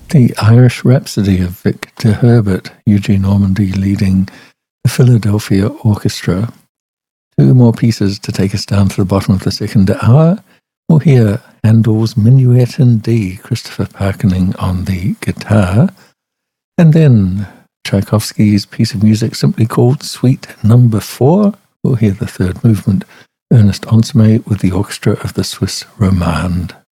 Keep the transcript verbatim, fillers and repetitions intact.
The Irish Rhapsody of Victor Herbert, Eugene Ormandy leading the Philadelphia Orchestra. Two more pieces to take us down to the bottom of the second hour. We'll hear Handel's Minuet in D, Christopher Parkening on the guitar, and then Tchaikovsky's piece of music simply called Suite Number Four. We'll hear the third movement, Ernest Ansermet with the orchestra of the Swiss Romande.